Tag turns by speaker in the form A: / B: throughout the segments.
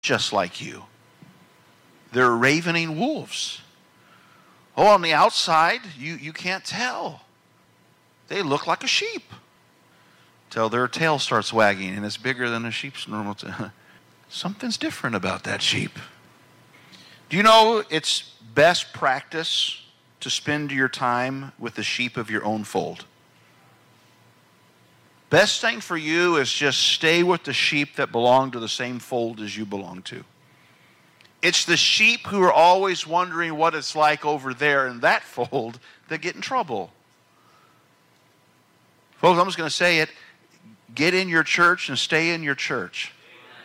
A: just like you. They're ravening wolves. Oh, on the outside, you can't tell. They look like a sheep till their tail starts wagging and it's bigger than a sheep's normal tail. Something's different about that sheep. Do you know it's best practice to spend your time with the sheep of your own fold? Best thing for you is just stay with the sheep that belong to the same fold as you belong to. It's the sheep who are always wondering what it's like over there in that fold that get in trouble. Folks, I'm just going to say it. Get in your church and stay in your church.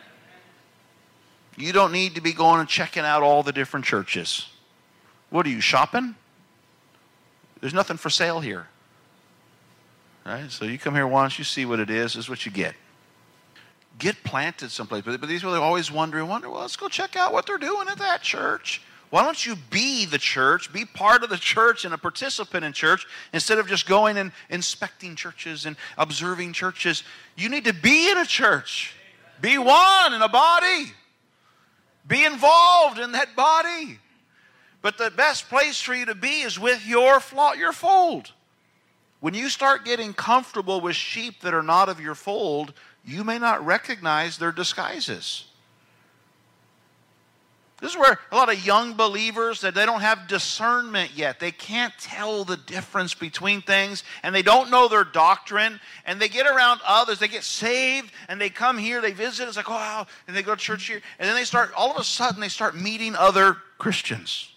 A: You don't need to be going and checking out all the different churches. What are you, shopping? There's nothing for sale here. Right? So you come here once, you see what it is. This is what you get. Get planted someplace. But these people are always wondering, well, let's go check out what they're doing at that church. Why don't you be the church, be part of the church and a participant in church instead of just going and inspecting churches and observing churches? You need to be in a church. Be one in a body. Be involved in that body. But the best place for you to be is with your fold. When you start getting comfortable with sheep that are not of your fold, you may not recognize their disguises. This is where a lot of young believers, that they don't have discernment yet. They can't tell the difference between things, and they don't know their doctrine, and they get around others. They get saved, and they come here, they visit. It's like, oh, wow, and they go to church here. And then all of a sudden, they start meeting other Christians.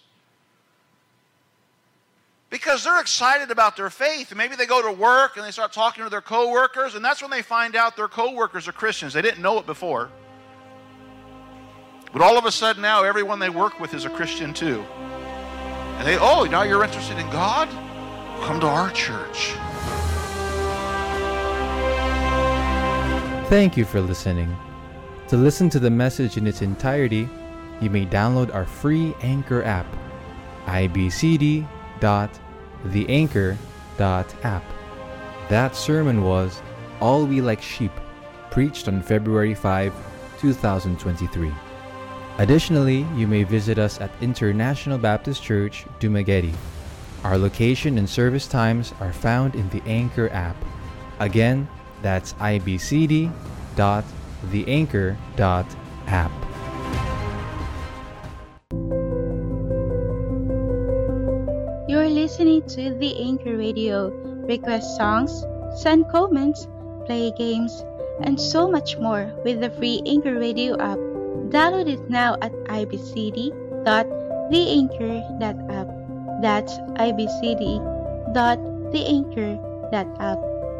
A: Because they're excited about their faith. And maybe they go to work, and they start talking to their coworkers, and that's when they find out their coworkers are Christians. They didn't know it before. But all of a sudden now, everyone they work with is a Christian too. And now you're interested in God? Come to our church.
B: Thank you for listening. To listen to the message in its entirety, you may download our free Anchor app, ibcd.theanchor.app. That sermon was All We Like Sheep, preached on February 5, 2023. Additionally, you may visit us at International Baptist Church, Dumaguete. Our location and service times are found in the Anchor app. Again, that's ibcd.theanchor.app.
C: You're listening to the Anchor Radio. Request songs, send comments, play games, and so much more with the free Anchor Radio app. Download it now at ibcd.theanchor.app. That's ibcd.theanchor.app.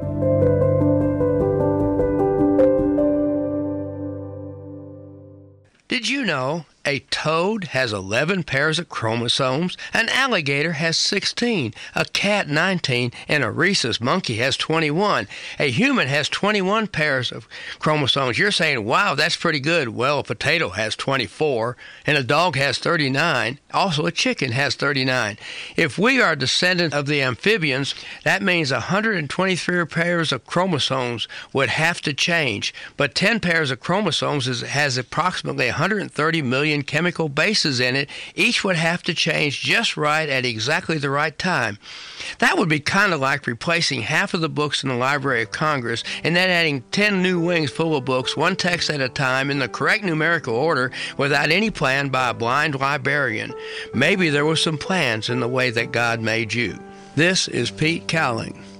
D: Did you know a toad has 11 pairs of chromosomes, an alligator has 16, a cat 19, and a rhesus monkey has 21. A human has 21 pairs of chromosomes. You're saying, wow, that's pretty good. Well, a potato has 24, and a dog has 39. Also, a chicken has 39. If we are descendants of the amphibians, that means 123 pairs of chromosomes would have to change. But 10 pairs of chromosomes has approximately 130 million chemical bases in it. Each would have to change just right at exactly the right time. That would be kind of like replacing half of the books in the Library of Congress and then adding 10 new wings full of books, one text at a time, in the correct numerical order without any plan by a blind librarian. Maybe there were some plans in the way that God made you. This is Pete Cowling.